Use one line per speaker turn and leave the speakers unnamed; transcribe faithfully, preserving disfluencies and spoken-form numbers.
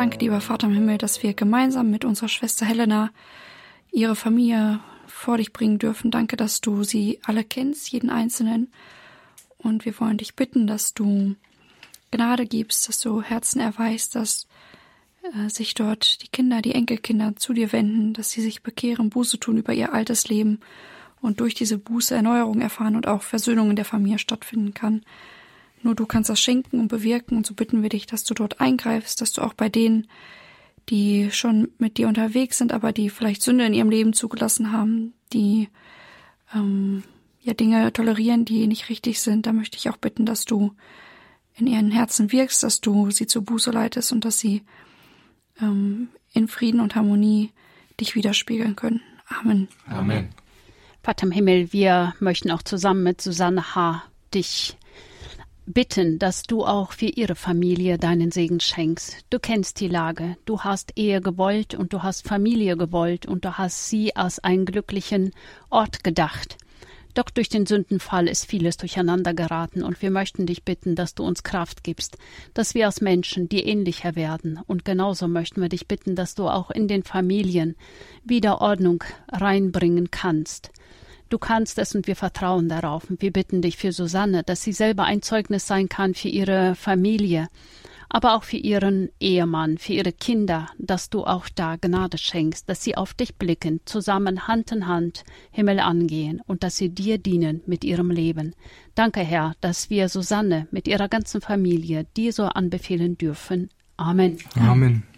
danke, lieber Vater im Himmel, dass wir gemeinsam mit unserer Schwester Helena ihre Familie vor dich bringen dürfen. Danke, dass du sie alle kennst, jeden Einzelnen. Und wir wollen dich bitten, dass du Gnade gibst, dass du Herzen erweist, dass äh, sich dort die Kinder, die Enkelkinder zu dir wenden, dass sie sich bekehren, Buße tun über ihr altes Leben und durch diese Buße Erneuerung erfahren und auch Versöhnung in der Familie stattfinden kann. Nur du kannst das schenken und bewirken, und so bitten wir dich, dass du dort eingreifst, dass du auch bei denen, die schon mit dir unterwegs sind, aber die vielleicht Sünde in ihrem Leben zugelassen haben, die ähm, ja Dinge tolerieren, die nicht richtig sind, da möchte ich auch bitten, dass du in ihren Herzen wirkst, dass du sie zur Buße leitest und dass sie ähm, in Frieden und Harmonie dich widerspiegeln können. Amen.
Amen.
Vater im Himmel, wir möchten auch zusammen mit Susanne H. dich bitten, dass du auch für ihre Familie deinen Segen schenkst. Du kennst die Lage. Du hast Ehe gewollt und du hast Familie gewollt und du hast sie als einen glücklichen Ort gedacht. Doch durch den Sündenfall ist vieles durcheinander geraten und wir möchten dich bitten, dass du uns Kraft gibst, dass wir als Menschen dir ähnlicher werden. Und genauso möchten wir dich bitten, dass du auch in den Familien wieder Ordnung reinbringen kannst. Du kannst es und wir vertrauen darauf. Und wir bitten dich für Susanne, dass sie selber ein Zeugnis sein kann für ihre Familie, aber auch für ihren Ehemann, für ihre Kinder, dass du auch da Gnade schenkst, dass sie auf dich blicken, zusammen Hand in Hand Himmel angehen und dass sie dir dienen mit ihrem Leben. Danke, Herr, dass wir Susanne mit ihrer ganzen Familie dir so anbefehlen dürfen. Amen.
Amen.